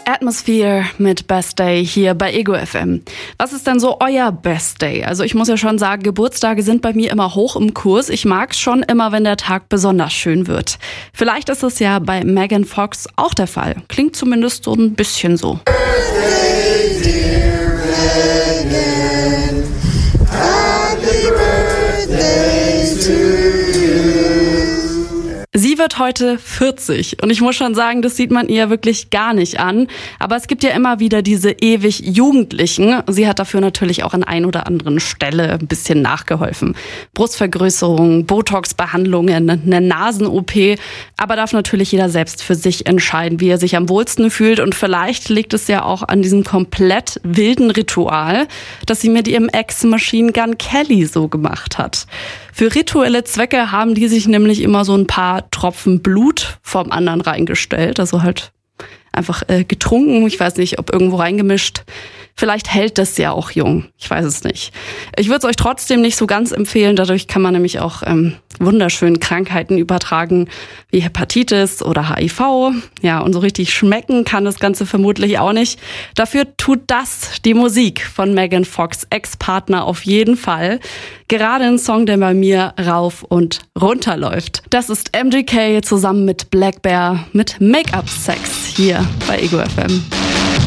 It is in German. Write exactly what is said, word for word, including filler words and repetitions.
Atmosphere mit Best Day hier bei Ego F M. Was ist denn so euer Best Day? Also ich muss ja schon sagen, Geburtstage sind bei mir immer hoch im Kurs. Ich mag's schon immer, wenn der Tag besonders schön wird. Vielleicht ist es ja bei Megan Fox auch der Fall. Klingt zumindest so ein bisschen so. Birthday, dear Megan. Happy birthday to you. Sie wird heute vierzig und ich muss schon sagen, das sieht man ihr wirklich gar nicht an. Aber es gibt ja immer wieder diese ewig Jugendlichen. Sie hat dafür natürlich auch an ein oder anderen Stelle ein bisschen nachgeholfen. Brustvergrößerung, Botox-Behandlungen, eine Nasen-O P. Aber darf natürlich jeder selbst für sich entscheiden, wie er sich am wohlsten fühlt. Und vielleicht liegt es ja auch an diesem komplett wilden Ritual, das sie mit ihrem Ex Machine Gun Kelly so gemacht hat. Für rituelle Zwecke haben die sich nämlich immer so ein paar Tropfen Blut vom anderen reingestellt. Also halt einfach äh, getrunken. Ich weiß nicht, ob irgendwo reingemischt. Vielleicht hält das ja auch jung. Ich weiß es nicht. Ich würde es euch trotzdem nicht so ganz empfehlen. Dadurch kann man nämlich auch ähm, wunderschön Krankheiten übertragen, wie Hepatitis oder H I V. Ja, und so richtig schmecken kann das Ganze vermutlich auch nicht. Dafür tut das die Musik von Megan Fox Ex-Partner auf jeden Fall. Gerade ein Song, der bei mir rauf und runter läuft. Das ist M G K zusammen mit Black Bear mit Make-up Sex hier bei Ego F M.